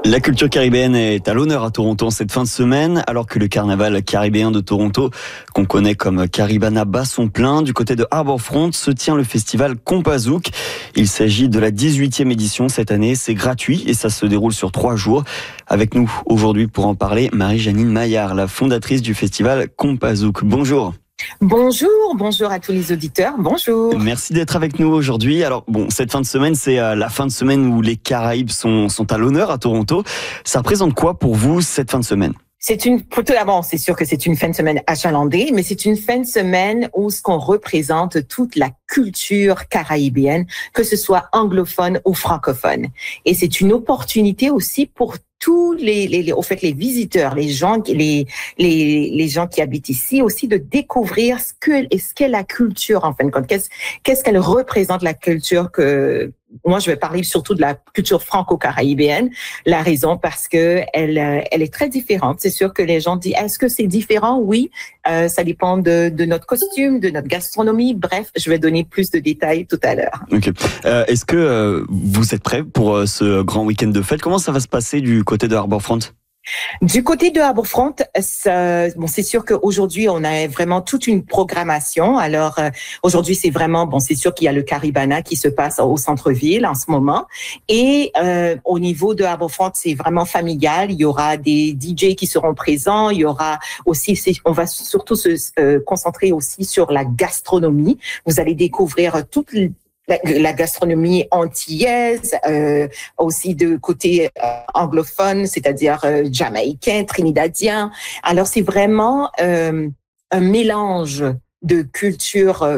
La culture caribéenne est à l'honneur à Toronto en cette fin de semaine, alors que le carnaval caribéen de Toronto, qu'on connaît comme Caribana, bat son plein. Du côté de Harbourfront se tient le festival Compazouk. Il s'agit de la 18e édition cette année. C'est gratuit et ça se déroule sur 3 jours. Avec nous aujourd'hui pour en parler, Marie-Janine Maillard, la fondatrice du festival Compazouk. Bonjour. Bonjour à tous les auditeurs, bonjour. Merci d'être avec nous aujourd'hui. Alors cette fin de semaine, c'est la fin de semaine où les Caraïbes sont à l'honneur à Toronto. Ça représente quoi pour vous cette fin de semaine ? C'est sûr que c'est une fin de semaine achalandée, mais c'est une fin de semaine où ce qu'on représente toute la culture caribéenne, que ce soit anglophone ou francophone. Et c'est une opportunité aussi pour tous les visiteurs, les gens qui habitent ici aussi de découvrir ce qu'est la culture en fin de compte. Qu'est-ce qu'elle représente, la culture que moi je vais parler surtout de la culture franco-caribéenne. La raison parce que elle est très différente. C'est sûr que les gens disent est-ce que c'est différent? Oui, ça dépend de notre costume, de notre gastronomie. Bref, je vais donner plus de détails tout à l'heure. Ok. Est-ce que vous êtes prêts pour ce grand week-end de fête? Comment ça va se passer du côté de Harbourfront? Du côté de Harbourfront, c'est sûr qu'aujourd'hui, on a vraiment toute une programmation. Alors, aujourd'hui, c'est vraiment, c'est sûr qu'il y a le Caribana qui se passe au centre-ville en ce moment. Et au niveau de Harbourfront, c'est vraiment familial. Il y aura des DJ qui seront présents. Il y aura aussi, on va surtout se concentrer aussi sur la gastronomie. Vous allez découvrir toute la gastronomie antillaise, aussi de côté anglophone, c'est-à-dire jamaïcain, trinidadien. Alors, c'est vraiment un mélange de culture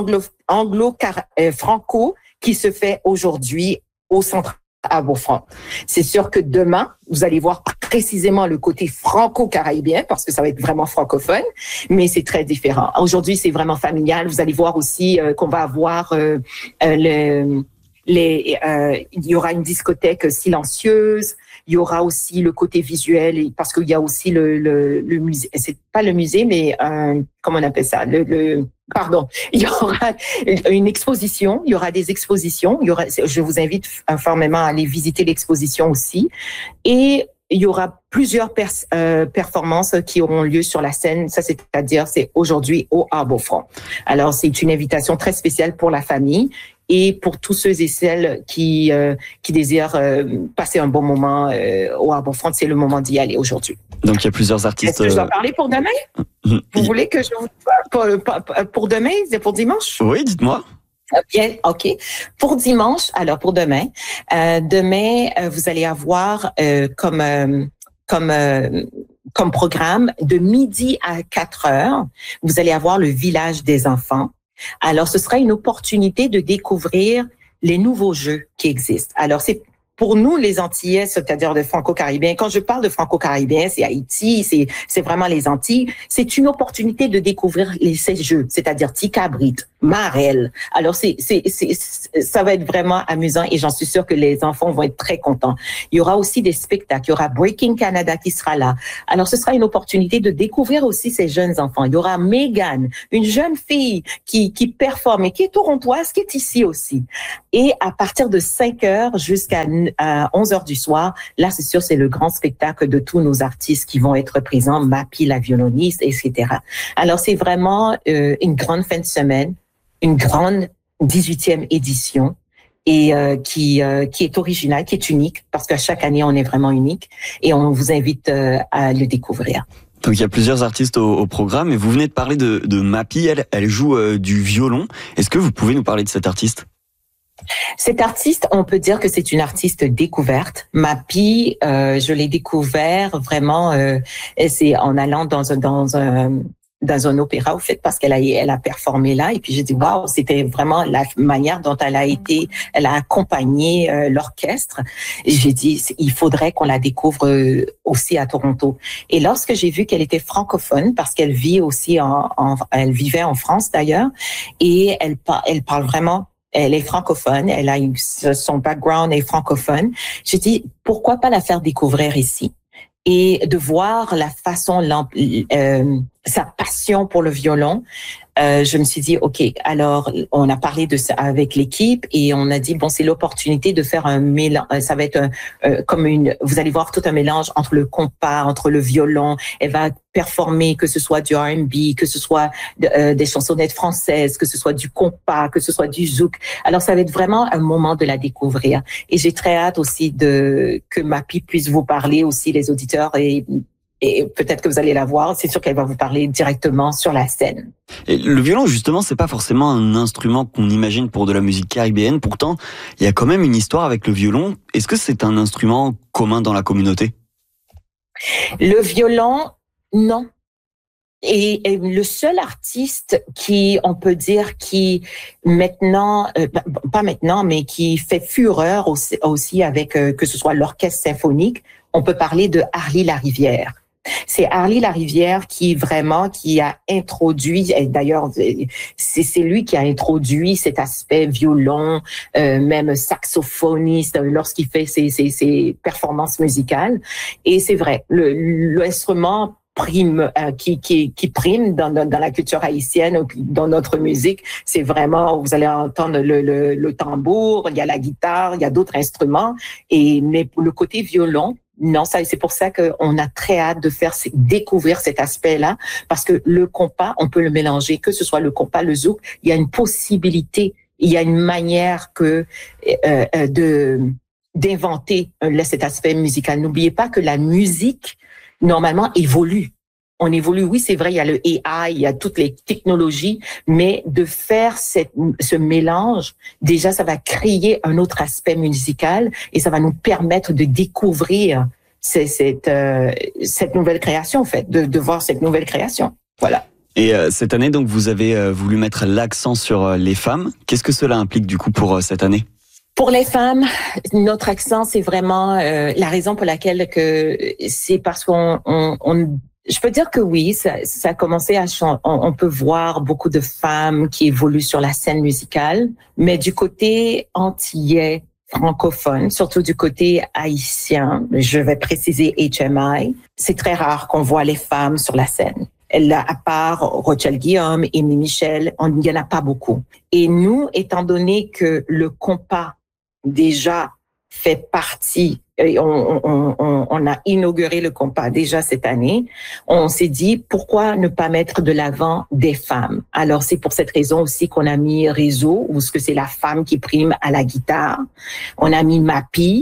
franco qui se fait aujourd'hui au centre Harbourfront. C'est sûr que demain, vous allez voir précisément le côté franco-caribéen parce que ça va être vraiment francophone, mais c'est très différent. Aujourd'hui, c'est vraiment familial. Vous allez voir aussi qu'on va avoir il y aura une discothèque silencieuse. Il y aura aussi le côté visuel parce qu'il y a aussi le musée. C'est pas le musée, mais comment on appelle ça? Il y aura une exposition. Il y aura des expositions. Je vous invite formellement à aller visiter l'exposition aussi. Et il y aura plusieurs performances qui auront lieu sur la scène. Ça, c'est aujourd'hui au Harbourfront. Alors, c'est une invitation très spéciale pour la famille. Et pour tous ceux et celles qui désirent passer un bon moment au Harbourfront, c'est le moment d'y aller aujourd'hui. Donc il y a plusieurs artistes. Est-ce que je dois parler pour demain? Vous voulez que je vous parle pour demain, pour dimanche? Oui, dites-moi. Bien, ok. Pour dimanche, alors pour demain, vous allez avoir comme programme de midi à 4h, vous allez avoir le village des enfants. Alors, ce sera une opportunité de découvrir les nouveaux jeux qui existent. Alors, c'est pour nous, les Antillais, c'est-à-dire de franco-caribéens. Quand je parle de franco-caribéens, c'est Haïti, c'est vraiment les Antilles. C'est une opportunité de découvrir ces jeux, c'est-à-dire Ticabrit, Marelle. Alors, ça va être vraiment amusant et j'en suis sûre que les enfants vont être très contents. Il y aura aussi des spectacles. Il y aura Breaking Canada qui sera là. Alors, ce sera une opportunité de découvrir aussi ces jeunes enfants. Il y aura Megan, une jeune fille qui performe et qui est torontoise, qui est ici aussi. Et à partir de 5h jusqu'à 11h du soir, là, c'est sûr, c'est le grand spectacle de tous nos artistes qui vont être présents, Mappy, la violoniste, etc. Alors, c'est vraiment une grande fin de semaine, une grande 18e édition et qui est originale, qui est unique, parce qu'à chaque année, on est vraiment unique et on vous invite à le découvrir. Donc il y a plusieurs artistes au programme et vous venez de parler de Mappy, elle joue du violon. Est-ce que vous pouvez nous parler de cette artiste? Cette artiste, on peut dire que c'est une artiste découverte. Mappy, je l'ai découvert vraiment, c'est en allant dans un opéra, au fait, parce qu'elle a performé là. Et puis j'ai dit, waouh, c'était vraiment la manière dont elle a accompagné l'orchestre. Et j'ai dit, il faudrait qu'on la découvre aussi à Toronto. Et lorsque j'ai vu qu'elle était francophone, parce qu'elle vit aussi elle vivait en France d'ailleurs, et elle parle vraiment. Elle est francophone, son background est francophone. J'ai dit, pourquoi pas la faire découvrir ici? Et de voir la façon, sa passion pour le violon, je me suis dit, OK, alors on a parlé de ça avec l'équipe et on a dit, bon, c'est l'opportunité de faire un mélange. Ça va être vous allez voir tout un mélange entre le compas, entre le violon. Elle va performer, que ce soit du R&B, que ce soit des chansonnettes françaises, que ce soit du compas, que ce soit du zouk. Alors, ça va être vraiment un moment de la découvrir. Et j'ai très hâte aussi que Mappy puisse vous parler aussi, les auditeurs, et peut-être que vous allez la voir. C'est sûr qu'elle va vous parler directement sur la scène. Et le violon, justement, c'est pas forcément un instrument qu'on imagine pour de la musique caribéenne. Pourtant, il y a quand même une histoire avec le violon. Est-ce que c'est un instrument commun dans la communauté? Le violon, non. Et le seul artiste on peut dire, qui maintenant, pas maintenant, mais qui fait fureur aussi avec que ce soit l'orchestre symphonique, on peut parler de Harley Larivière. C'est Harley Larivière qui a introduit, et d'ailleurs c'est lui qui a introduit cet aspect violon, même saxophoniste lorsqu'il fait ses performances musicales. Et c'est vrai, l'instrument qui prime dans la culture haïtienne, dans notre musique, c'est vraiment, vous allez entendre le tambour, il y a la guitare, il y a d'autres instruments, mais pour le côté violon, non, c'est pour ça qu'on a très hâte de faire découvrir cet aspect-là, parce que le compas, on peut le mélanger, que ce soit le compas, le zouk, il y a une possibilité, il y a une manière d'inventer cet aspect musical. N'oubliez pas que la musique, normalement, évolue. On évolue, oui, c'est vrai, il y a le AI, il y a toutes les technologies, mais de faire ce mélange, déjà, ça va créer un autre aspect musical et ça va nous permettre de découvrir cette nouvelle création, en fait, de voir cette nouvelle création. Voilà. Et cette année, donc, vous avez voulu mettre l'accent sur les femmes. Qu'est-ce que cela implique, du coup, pour cette année? Pour les femmes, notre accent, c'est vraiment la raison pour laquelle c'est parce je peux dire que oui, ça a commencé à changer. On peut voir beaucoup de femmes qui évoluent sur la scène musicale, mais du côté antillais, francophone, surtout du côté haïtien, je vais préciser HMI, c'est très rare qu'on voit les femmes sur la scène. À part Rochelle Guillaume, Émilie Michel, il n'y en a pas beaucoup. Et nous, étant donné que le compas déjà fait partie, on a inauguré le compas déjà cette année, on s'est dit pourquoi ne pas mettre de l'avant des femmes. Alors c'est pour cette raison aussi qu'on a mis Réseau, où c'est la femme qui prime à la guitare. On a mis Mappy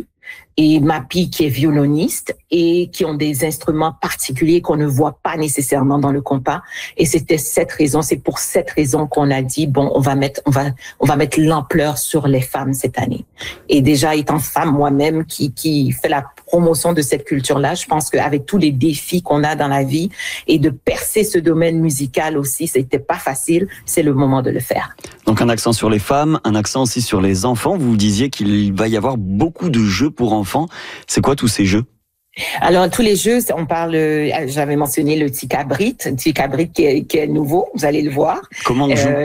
qui est violoniste et qui ont des instruments particuliers qu'on ne voit pas nécessairement dans le compas. Et c'est pour cette raison qu'on a dit bon, on va mettre l'ampleur sur les femmes cette année. Et déjà étant femme moi-même qui fait la promotion de cette culture-là, je pense qu'avec tous les défis qu'on a dans la vie et de percer ce domaine musical aussi, c'était pas facile, c'est le moment de le faire. Donc un accent sur les femmes, un accent aussi sur les enfants. Vous disiez qu'il va y avoir beaucoup de jeux pour enfants. C'est quoi tous ces jeux? Alors, tous les jeux, on parle, j'avais mentionné le Ticabrit qui est nouveau, vous allez le voir. Comment on joue?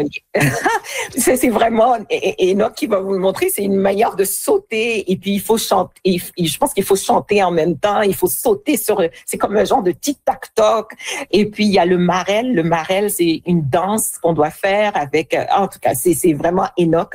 C'est vraiment, Enoch qui va vous le montrer, c'est une manière de sauter, et puis il faut chanter, je pense qu'il faut chanter en même temps, il faut sauter c'est comme un genre de tic-tac-toc, et puis il y a le marel. Le marel, c'est une danse qu'on doit faire avec, en tout cas, c'est vraiment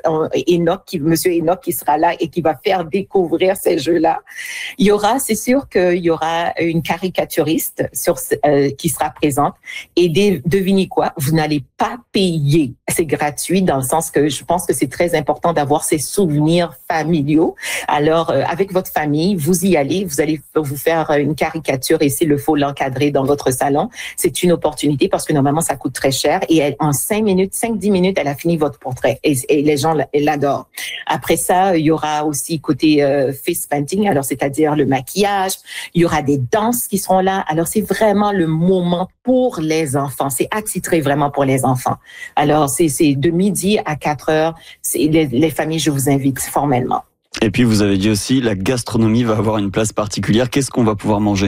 Monsieur Enoch qui sera là et qui va faire découvrir ces jeux-là. C'est sûr qu'il y aura une caricaturiste qui sera présente. Et devinez quoi? Vous n'allez pas payer. C'est gratuit dans le sens que je pense que c'est très important d'avoir ces souvenirs familiaux. Alors, avec votre famille, vous y allez, vous allez vous faire une caricature et s'il le faut l'encadrer dans votre salon. C'est une opportunité parce que normalement, ça coûte très cher. Et en 5-10 minutes, elle a fini votre portrait. Et les gens l'adorent. Après ça, il y aura aussi côté face painting, alors c'est-à-dire le maquillage. Il y aura des danses qui seront là. Alors, c'est vraiment le moment pour les enfants. C'est attitré vraiment pour les enfants. Alors, c'est de midi à 4h. Les familles, je vous invite formellement. Et puis, vous avez dit aussi, la gastronomie va avoir une place particulière. Qu'est-ce qu'on va pouvoir manger?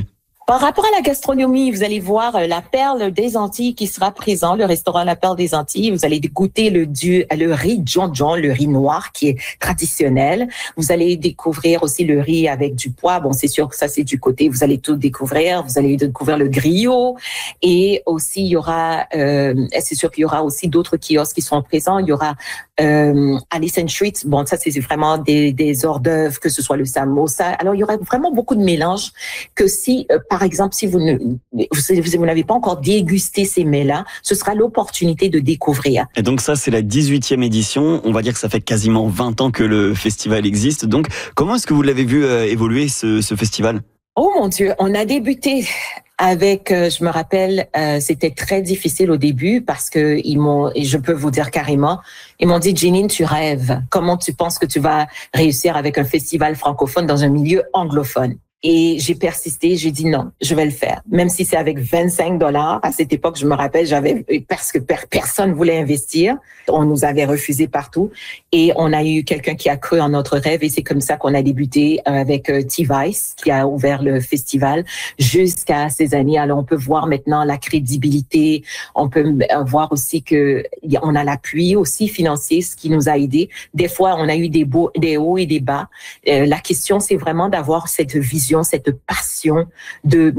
Par rapport à la gastronomie, vous allez voir la Perle des Antilles qui sera présent, le restaurant La Perle des Antilles. Vous allez goûter le riz Djon, le riz noir qui est traditionnel. Vous allez découvrir aussi le riz avec du pois. Bon, c'est sûr que ça, c'est du côté, vous allez tout découvrir. Vous allez découvrir le griot. Et aussi, il y aura, c'est sûr qu'il y aura aussi d'autres kiosques qui seront présents. Il y aura Alice and Treats. Bon, ça, c'est vraiment des hors d'œuvre, que ce soit le samosa. Alors, il y aura vraiment beaucoup de mélanges que si, par exemple, si vous n'avez pas encore dégusté ces mets-là, ce sera l'opportunité de découvrir. Et donc ça, c'est la 18e édition. On va dire que ça fait quasiment 20 ans que le festival existe. Donc, comment est-ce que vous l'avez vu évoluer, ce festival? Oh mon Dieu, on a débuté avec, je me rappelle, c'était très difficile au début parce que et je peux vous dire carrément, ils m'ont dit, Jeanine, tu rêves. Comment tu penses que tu vas réussir avec un festival francophone dans un milieu anglophone? Et j'ai persisté, j'ai dit non, je vais le faire. Même si c'est avec $25. À cette époque, je me rappelle, parce que personne voulait investir. On nous avait refusé partout. Et on a eu quelqu'un qui a cru en notre rêve. Et c'est comme ça qu'on a débuté avec T-Vice, qui a ouvert le festival jusqu'à ces années. Alors, on peut voir maintenant la crédibilité. On peut voir aussi que on a l'appui aussi financier, ce qui nous a aidés. Des fois, on a eu des hauts et des bas. La question, c'est vraiment d'avoir cette vision, cette passion de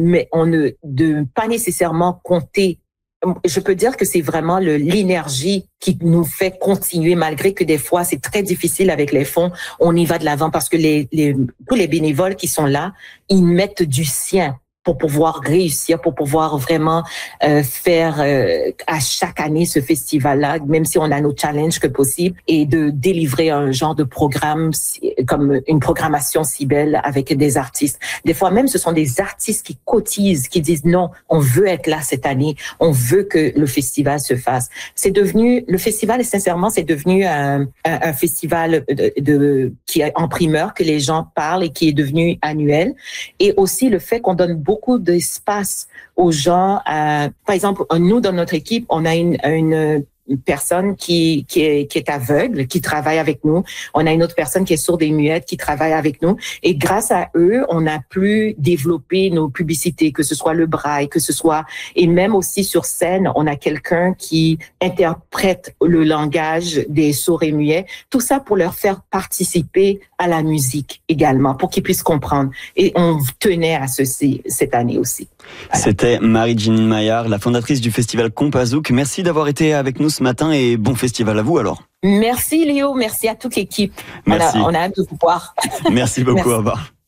pas nécessairement compter. Je peux dire que c'est vraiment l'énergie qui nous fait continuer, malgré que des fois c'est très difficile avec les fonds. On y va de l'avant parce que tous les bénévoles qui sont là, ils mettent du sien pour pouvoir réussir, pour pouvoir vraiment faire à chaque année ce festival-là, même si on a nos challenges que possible, et de délivrer un genre de programme comme une programmation si belle avec des artistes. Des fois même, ce sont des artistes qui cotisent, qui disent non, on veut être là cette année, on veut que le festival se fasse. Le festival, sincèrement, c'est devenu un festival qui est en primeur, que les gens parlent et qui est devenu annuel. Et aussi le fait qu'on donne beaucoup d'espace aux gens. Par exemple, nous, dans notre équipe, on a une personne qui est aveugle, qui travaille avec nous. On a une autre personne qui est sourde et muette, qui travaille avec nous. Et grâce à eux, on a pu développer nos publicités, que ce soit le braille, et même aussi sur scène, on a quelqu'un qui interprète le langage des sourds et muets. Tout ça pour leur faire participer à la musique également, pour qu'ils puissent comprendre. Et on tenait à ceci cette année aussi. Voilà. C'était Marie-Jeanine Maillard, la fondatrice du festival Compazouk. Merci d'avoir été avec nous ce matin et bon festival à vous alors. Merci Léo, merci à toute l'équipe. Merci. On a hâte de vous voir. Merci beaucoup, au revoir.